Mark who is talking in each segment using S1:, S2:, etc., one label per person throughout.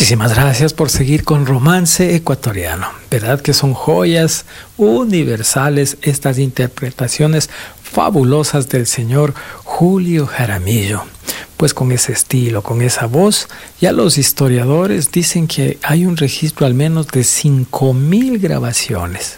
S1: Muchísimas gracias por seguir con Romance Ecuatoriano. ¿Verdad que son joyas universales estas interpretaciones fabulosas del señor Julio Jaramillo? Pues con ese estilo, con esa voz, ya los historiadores dicen que hay un registro al menos de 5,000 grabaciones.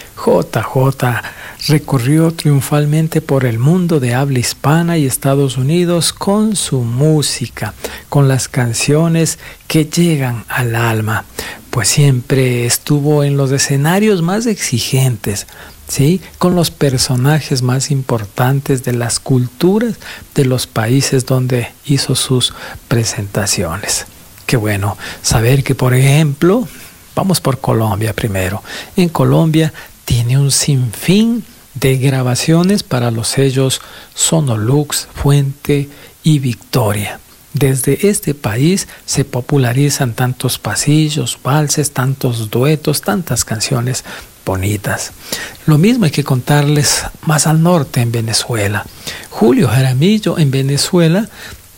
S1: JJ recorrió triunfalmente por el mundo de habla hispana y Estados Unidos con su música, con las canciones que llegan al alma, pues siempre estuvo en los escenarios más exigentes, ¿sí? Con los personajes más importantes de las culturas de los países donde hizo sus presentaciones. Qué bueno saber que, por ejemplo, vamos por Colombia primero. En Colombia tiene un sinfín de grabaciones para los sellos Sonolux, Fuente y Victoria. Desde este país se popularizan tantos pasillos, valses, tantos duetos, tantas canciones bonitas. Lo mismo hay que contarles más al norte, en Venezuela. Julio Jaramillo en Venezuela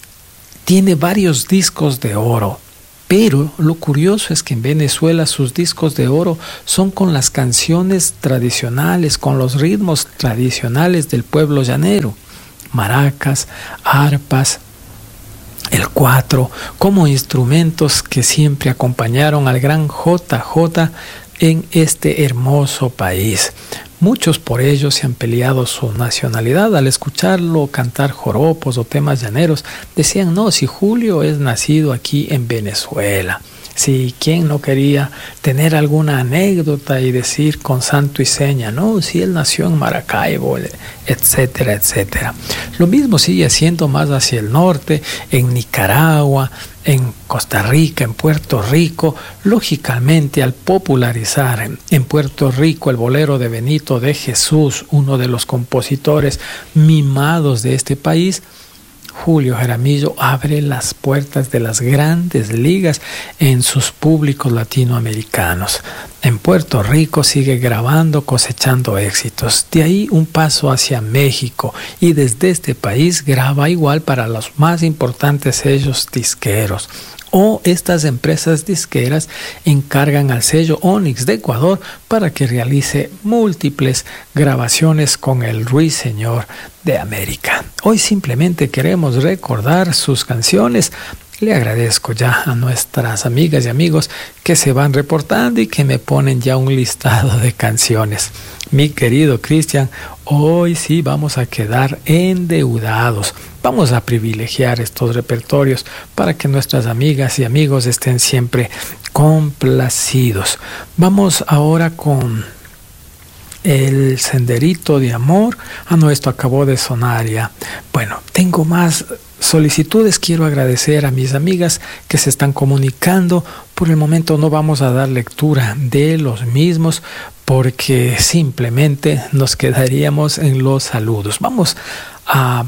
S1: tiene varios discos de oro. Pero lo curioso es que en Venezuela sus discos de oro son con las canciones tradicionales, con los ritmos tradicionales del pueblo llanero. Maracas, arpas, el cuatro, como instrumentos que siempre acompañaron al gran JJ en este hermoso país. Muchos por ello se han peleado su nacionalidad. Al escucharlo cantar joropos o temas llaneros, decían, no, si Julio es nacido aquí en Venezuela. Si quién no quería tener alguna anécdota y decir con santo y seña, no, si él nació en Maracaibo, etcétera, etcétera. Lo mismo sigue haciendo más hacia el norte, en Nicaragua, en Costa Rica, en Puerto Rico. Lógicamente, al popularizar en Puerto Rico el bolero de Benito de Jesús, uno de los compositores mimados de este país, Julio Jaramillo abre las puertas de las grandes ligas en sus públicos latinoamericanos. En Puerto Rico sigue grabando, cosechando éxitos. De ahí un paso hacia México y desde este país graba igual para los más importantes sellos disqueros. O estas empresas disqueras encargan al sello Onyx de Ecuador para que realice múltiples grabaciones con el ruiseñor de América. Hoy simplemente queremos recordar sus canciones. Le agradezco ya a nuestras amigas y amigos que se van reportando y que me ponen ya un listado de canciones. Mi querido Cristian, hoy sí vamos a quedar endeudados. Vamos a privilegiar estos repertorios para que nuestras amigas y amigos estén siempre complacidos. Vamos ahora con El Senderito de Amor. No, esto acabó de sonar ya. Bueno, tengo más solicitudes. Quiero agradecer a mis amigas que se están comunicando. Por el momento no vamos a dar lectura de los mismos porque simplemente nos quedaríamos en los saludos. Vamos a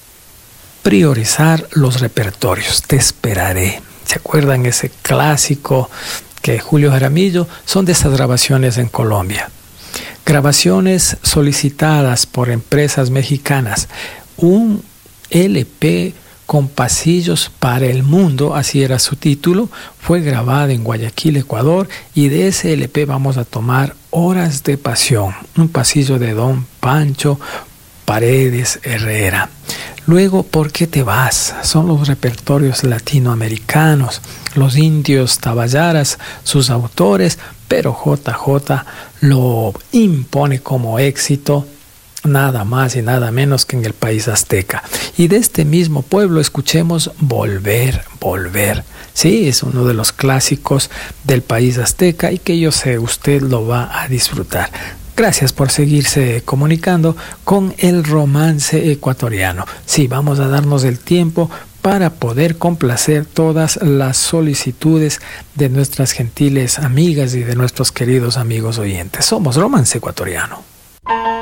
S1: priorizar los repertorios. Te esperaré. ¿Se acuerdan ese clásico que Julio Jaramillo? Son de esas grabaciones en Colombia. Grabaciones solicitadas por empresas mexicanas. Un LP con pasillos para el mundo, así era su título, fue grabada en Guayaquil, Ecuador, y de ese LP vamos a tomar Horas de Pasión, un pasillo de Don Pancho Paredes Herrera. Luego, ¿Por qué te vas? Son los repertorios latinoamericanos, los indios tabayaras, sus autores, pero JJ lo impone como éxito nada más y nada menos que en el país azteca. Y de este mismo pueblo escuchemos Volver, Volver. Sí, es uno de los clásicos del país azteca y que yo sé usted lo va a disfrutar. Gracias por seguirse comunicando con el Romance Ecuatoriano. Sí, vamos a darnos el tiempo para poder complacer todas las solicitudes de nuestras gentiles amigas y de nuestros queridos amigos oyentes. Somos Romance Ecuatoriano.